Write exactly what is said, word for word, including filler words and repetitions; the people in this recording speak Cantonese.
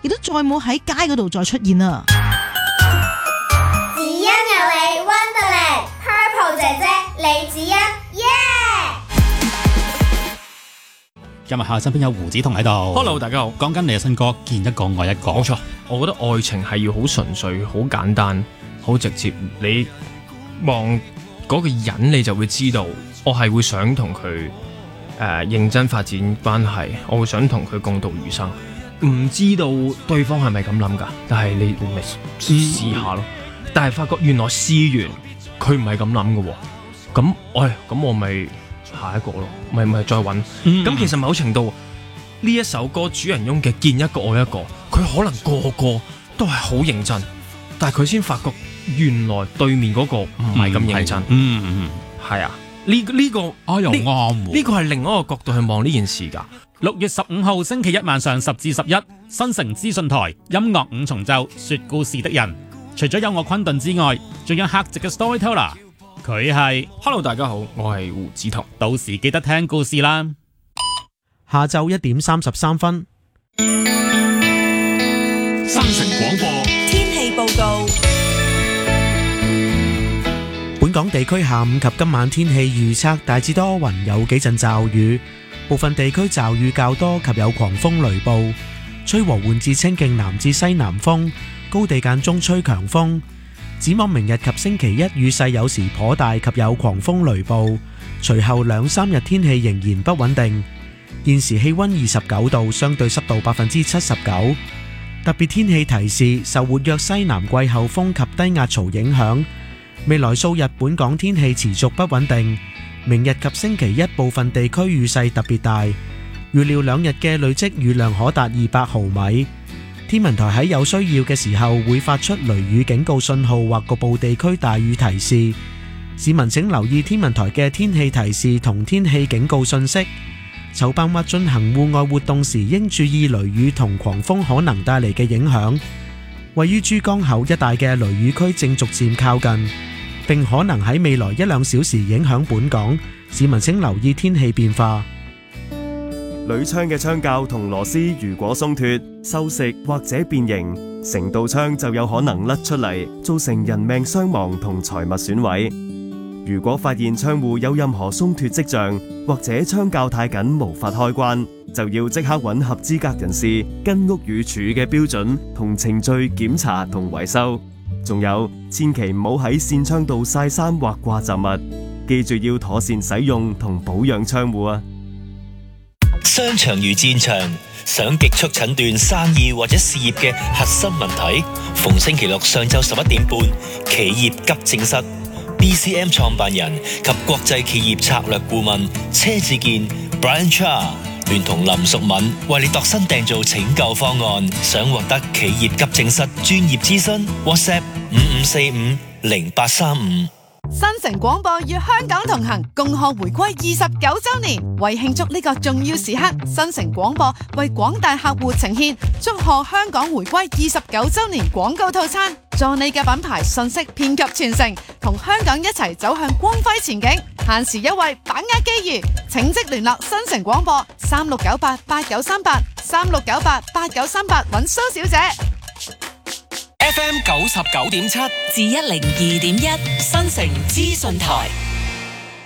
亦都再冇喺街嗰度再出現啦。 子欣有你 Wonderland Purple 姐姐李子欣耶！ 今日下身邊有胡子彤喺度。 Hello， 大家好。 講緊你嘅新歌《見一個愛一個》。 冇錯，我覺得愛情係要好純粹、好簡單、好直接。你望嗰個人，你就會知道，我係會想同佢誒認真發展關係，我會想同佢共度餘生。唔知道對方係咪咁諗㗎？但係你你咪試下咯。嗯、但係發覺原來試完佢唔係咁諗嘅喎。咁，哎，咁我咪下一個咯，咪咪再揾。咁、嗯、其實某程度呢一首歌主人翁嘅見一個愛一個，佢可能個個都係好認真，但係佢先發覺原來對面嗰個唔係咁認真。 嗯嗯， 係啊，呢呢、呢個啊又啱， 呢個係另一個角度去望呢件事㗎。 六月十五號星期一晚上十至十一，新城資訊台音樂五重奏說故事的人，除咗有我昆頓之外，仲有客席嘅 storyteller， 佢係 Hello 大家好，我係胡子彤， 到時記得聽故事啦。 下晝一點三十三分， 新城廣播天氣報告。 本港地區下午及今晚天氣預測大致多雲，有幾陣驟雨，部分地區驟雨較多及有狂風雷暴，吹和緩至清勁南至西南風，高地間中吹強風。展望明日及星期一雨勢有時頗大及有狂風雷暴，隨後兩三日天氣仍然不穩定。現時氣溫二十九度，相對濕度百分之七十九。特別天氣提示，受活躍西南季候風及低壓槽影響，未來數日本港天氣持續不穩定。明日及星期一部分地區雨勢特別大，預料兩日嘅累積雨量可達二百毫米。天文台喺有需要嘅時候會發出雷雨警告信號或局部地區大雨提示，市民請留意天文台嘅天氣提示同天氣警告信息。籌辦或進行戶外活動時應注意雷雨同狂風可能帶嚟嘅影響。位於珠江口一帶嘅雷雨區正逐漸靠近，並可能喺未來一兩小時影響本港，市民請留意天氣變化。 鋁窗嘅窗鉸同螺絲如果鬆脫、鏽蝕或者變形，成道窗就有可能甩出嚟，造成人命傷亡同財物損毀。如果發現窗戶有任何鬆脫跡象，或者窗鉸太緊無法開關，就要即刻揾合資格人士跟屋宇署嘅標準同程序檢查同維修。仲有，千祈唔好喺扇窗度曬衫或掛雜物，記住要妥善使用同保養窗戶啊！ 商場如戰場，想極速診斷生意或者事業嘅核心問題，逢星期六上晝十一點半，企業急症室 B C M 創辦人及國際企業策略顧問車志健 Brian Cha 聯同林淑敏為你度身訂造拯救方案。想獲得企業急症室專業諮詢 WhatsApp 五五四五零八三五。 新城廣播與香港同行，恭賀回歸二十九周年。為慶祝呢個重要時刻，新城廣播為廣大客戶呈現祝賀香港回歸二十九周年廣告套餐，助你嘅品牌信息遍及全城，同香港一齊走向光輝前景。限時優惠，把握機遇，請即聯絡新城廣播三六九八八九三八三六九八八九三八揾蘇小姐。 F M 九十九點七至一零二點一，新城資訊台。